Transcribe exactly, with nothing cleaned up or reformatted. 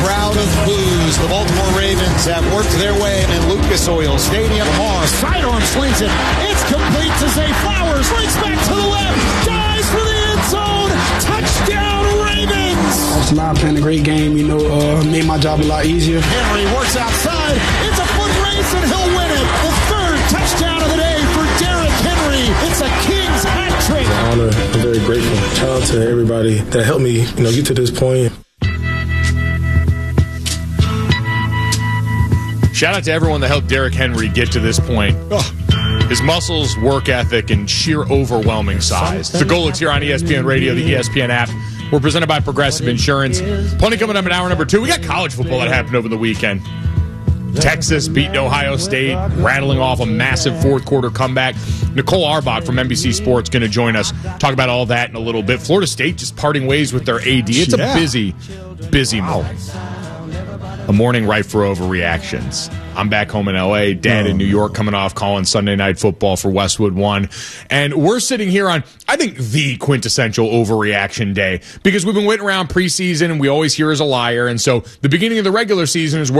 crowd of boos. The Baltimore Ravens have worked their way in Lucas Oil Stadium. Lamar sidearm slings it. It's complete to Zay Flowers. Links back to the left. Dives for the end zone. Touchdown Ravens. Offensive line playing a great game. You know, uh, made my job a lot easier. Henry works outside. It's a foot race and he'll win it. The third touchdown of the day for Derrick Henry. It's a King's hat trick. It's an honor. I'm very grateful. Shout out to everybody that helped me, you know, get to this point. Shout out to everyone that helped Derrick Henry get to this point. Ugh. His muscles, work ethic, and sheer overwhelming size. The Golics here on E S P N Radio, the E S P N app. We're presented by Progressive Insurance. Plenty coming up in hour number two. We got college football that happened over the weekend. Texas beating Ohio State, rattling off a massive fourth quarter comeback. Nicole Arbach from N B C Sports going to join us. Talk about all that in a little bit. Florida State just parting ways with their A D. It's a busy, busy morning. A morning ripe for overreactions. I'm back home in L A, Dad in New York coming off calling Sunday Night Football for Westwood One. And we're sitting here on, I think, the quintessential overreaction day because we've been waiting around preseason and we always hear as a liar. And so the beginning of the regular season is where